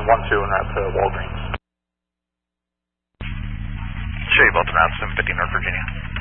1-2 en route to Walgreens. Show you both maps, 750 North Virginia.